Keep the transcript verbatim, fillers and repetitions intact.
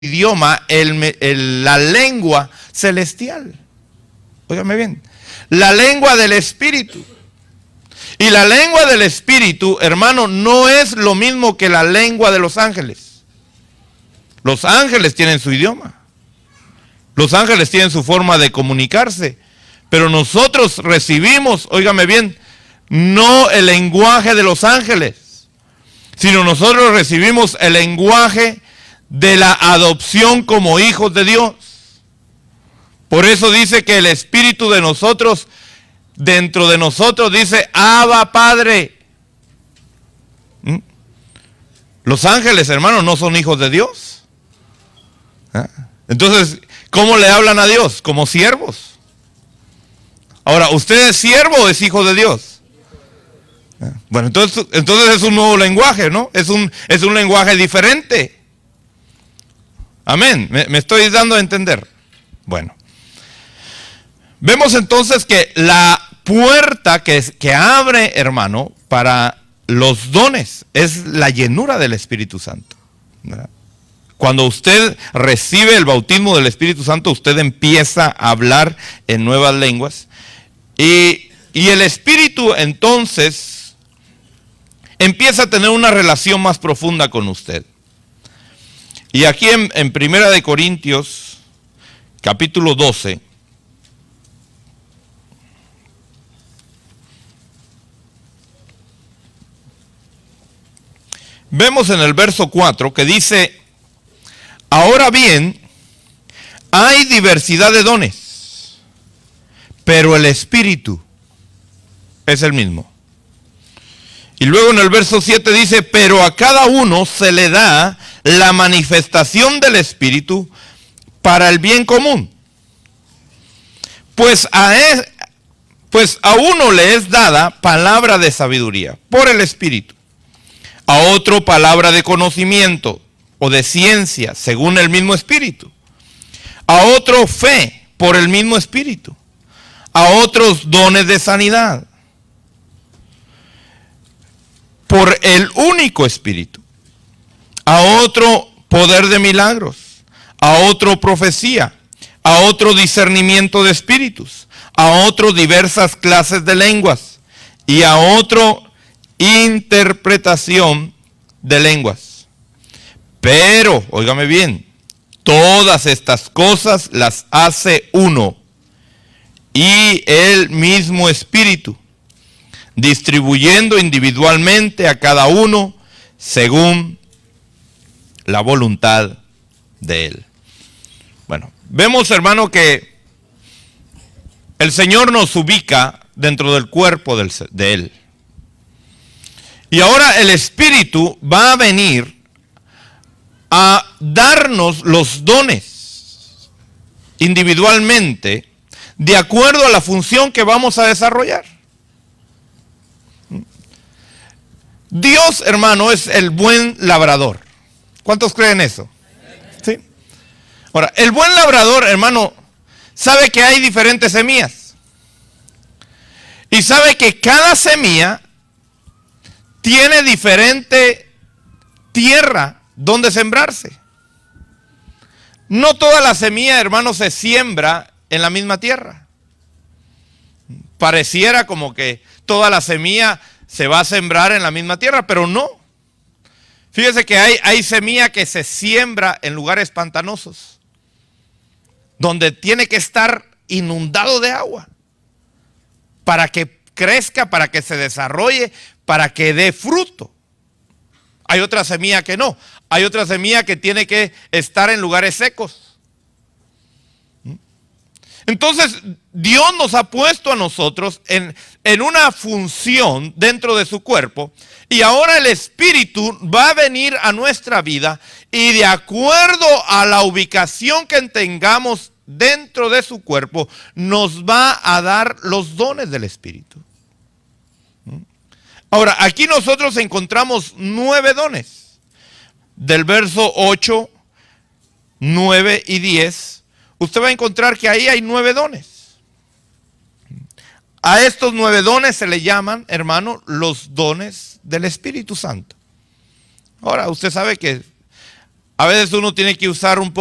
idioma, el, el, la lengua celestial. Óigame bien, la lengua del Espíritu. Y la lengua del Espíritu, hermano, no es lo mismo que la lengua de los ángeles. Los ángeles tienen su idioma. Los ángeles tienen su forma de comunicarse. Pero nosotros recibimos, óigame bien, no el lenguaje de los ángeles, sino nosotros recibimos el lenguaje de la adopción como hijos de Dios. Por eso dice que el Espíritu de nosotros, dentro de nosotros, dice, Abba Padre. ¿Mm? Los ángeles, hermanos, no son hijos de Dios. ¿Ah? Entonces, ¿cómo le hablan a Dios? Como siervos. Ahora, ¿usted es siervo o es hijo de Dios? ¿Ah? Bueno, entonces, entonces es un nuevo lenguaje, ¿no? Es un, es un lenguaje diferente. Amén. ¿Me, me estoy dando a entender? Bueno. Vemos entonces que la puerta que, es, que abre, hermano, para los dones es la llenura del Espíritu Santo, ¿verdad? Cuando usted recibe el bautismo del Espíritu Santo, usted empieza a hablar en nuevas lenguas. Y, y el Espíritu entonces empieza a tener una relación más profunda con usted. Y aquí en, en Primera de Corintios, capítulo doce, vemos en el verso cuatro que dice, ahora bien, hay diversidad de dones, pero el Espíritu es el mismo. Y luego en el verso siete dice, pero a cada uno se le da la manifestación del Espíritu para el bien común. Pues a, él, pues a uno le es dada palabra de sabiduría por el Espíritu. A otro palabra de conocimiento o de ciencia, según el mismo Espíritu. A otro fe, por el mismo Espíritu. A otros dones de sanidad, por el único Espíritu. A otro poder de milagros. A otro profecía. A otro discernimiento de espíritus. A otro diversas clases de lenguas. Y a otro interpretación de lenguas. Pero, óigame bien, todas estas cosas las hace uno y el mismo Espíritu, distribuyendo individualmente a cada uno según la voluntad de él. Bueno, vemos, hermano, que el Señor nos ubica dentro del cuerpo del, de él. Y ahora el Espíritu va a venir a darnos los dones individualmente de acuerdo a la función que vamos a desarrollar. Dios, hermano, es el buen labrador. ¿Cuántos creen eso? ¿Sí? Ahora, el buen labrador, hermano, sabe que hay diferentes semillas. Y sabe que cada semilla tiene diferente tierra donde sembrarse. No toda la semilla, hermano, se siembra en la misma tierra. Pareciera como que toda la semilla se va a sembrar en la misma tierra, pero no. Fíjese que hay, hay semilla que se siembra en lugares pantanosos, donde tiene que estar inundado de agua, para que crezca, para que se desarrolle, para que dé fruto. Hay otra semilla que no. Hay otra semilla que tiene que estar en lugares secos. Entonces, Dios nos ha puesto a nosotros en, en una función dentro de su cuerpo. Y ahora el Espíritu va a venir a nuestra vida. Y de acuerdo a la ubicación que tengamos dentro de su cuerpo, nos va a dar los dones del Espíritu. Ahora, aquí nosotros encontramos nueve dones. Del verso ocho, nueve y diez, usted va a encontrar que ahí hay nueve dones. A estos nueve dones se le llaman, hermano, los dones del Espíritu Santo. Ahora, usted sabe que A veces uno tiene que usar un